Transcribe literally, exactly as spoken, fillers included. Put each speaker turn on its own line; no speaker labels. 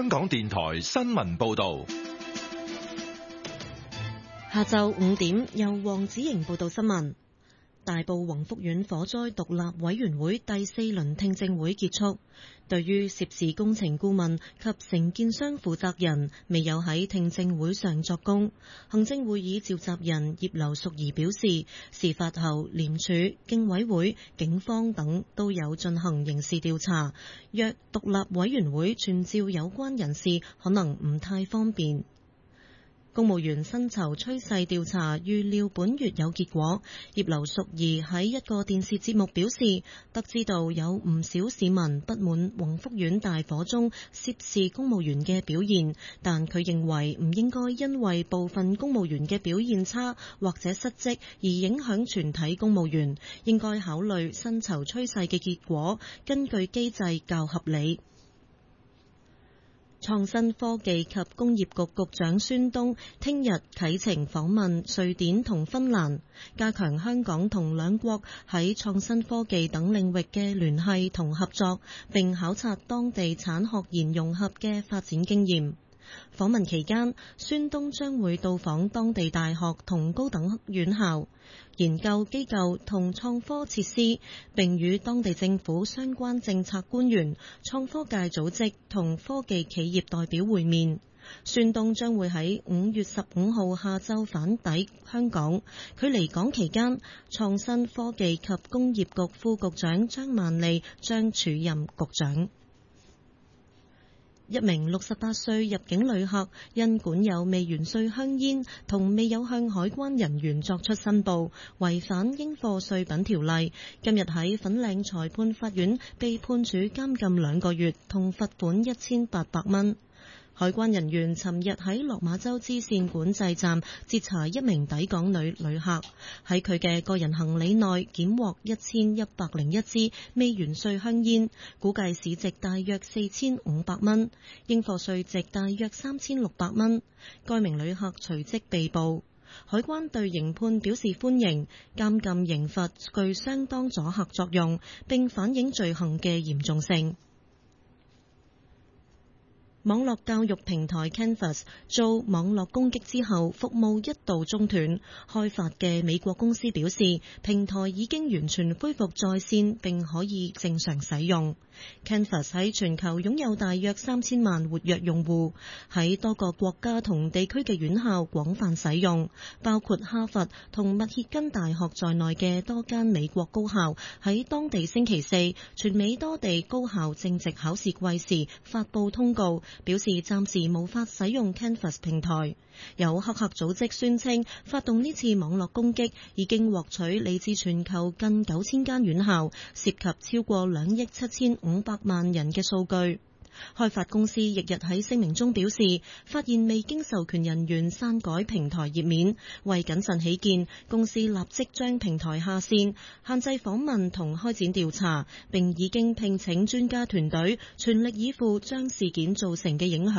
香港電台新聞報道。
下晝五點，由黃子瑩報道新聞。大埔宏福苑火災獨立委員會第四輪聽證會結束，對於涉事工程顧問及承建商負責人未有喺聽證會上作供，行政會議召集人葉劉淑儀表示，事發後廉署、競委會、警方等都有進行刑事調查，若獨立委員會傳召有關人士，可能唔太方便。公務員薪酬趨勢調查預料本月有結果。葉劉淑儀喺一個電視節目表示，得知道有唔少市民不滿宏福苑大火中涉事公務員嘅表現，但佢認為唔應該因為部分公務員嘅表現差或者失職而影響全體公務員，應該考慮薪酬趨勢嘅結果，根據機制較合理。創新科技及工業局局長孫東聽日啟程訪問瑞典同芬蘭，加強香港同兩國喺創新科技等領域嘅聯繫同合作，並考察當地產學研融合嘅發展經驗。訪問期間，孫東將會到訪當地大學同高等院校、研究機構同創科設施，並與當地政府相關政策官員、創科界組織同科技企業代表會面。孫東將會喺五月十五號下晝返抵香港。佢離港期間，創新科技及工業局副局長張曼莉將署任局長。一名六十八歲入境旅客因管有未完稅香煙同未有向海關人員作出申報，違反應課稅品條例，今日喺粉嶺裁判法院被判處監禁兩個月同罰款一千八百蚊。海關人員尋日喺落馬洲支線管制站截查一名抵港女旅客，喺佢嘅個人行李內檢獲一千一百零一支未完稅香煙，估計市值大約四千五百蚊，應課稅值大約三千六百蚊。該名旅客隨即被捕。海關對刑判表示歡迎，監禁刑罰具相當阻嚇作用，並反映罪行嘅嚴重性。網絡教育平台 Canvas 遭網絡攻擊之後，服務一度中斷。開發嘅美國公司表示，平台已經完全恢復在線，並可以正常使用。Canvas 喺全球擁有大約三千萬活躍用戶，喺多個國家同地區嘅院校廣泛使用，包括哈佛同密歇根大學在內嘅多間美國高校喺當地星期四，全美多地高校正值考試季時發布通告，表示暫時無法使用 Canvas 平台。有黑客組織宣稱，發動呢次網絡攻擊已經獲取嚟自全球近九千間院校，涉及超過兩億七千五百萬人嘅數據。開發公司翌日喺聲明中表示，發現未經授權人員刪改平台頁面，為謹慎起見，公司立即將平台下線，限制訪問同開展調查，並已經聘請專家團隊全力以赴將事件造成嘅影響